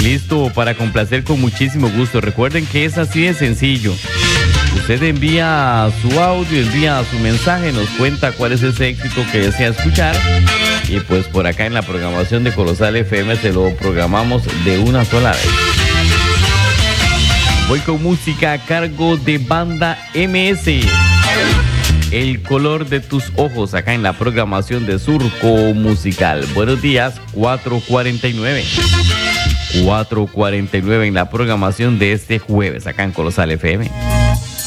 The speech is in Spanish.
Listo para complacer con muchísimo gusto. Recuerden que es así de sencillo. Usted envía su audio, envía su mensaje, nos cuenta cuál es ese éxito que desea escuchar. Y pues por acá en la programación de Colosal FM se lo programamos de una sola vez. Voy con música a cargo de Banda MS. El color de tus ojos acá en la programación de Surco Musical. Buenos días, 4:49. 4:49 en la programación de este jueves acá en Colosal FM.